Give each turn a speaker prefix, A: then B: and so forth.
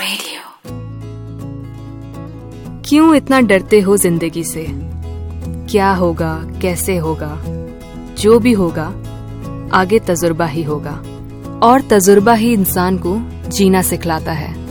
A: Radio. क्यों इतना डरते हो जिंदगी से? क्या होगा, कैसे होगा? जो भी होगा आगे तजुर्बा ही होगा, और तजुर्बा ही इंसान को जीना सिखलाता है।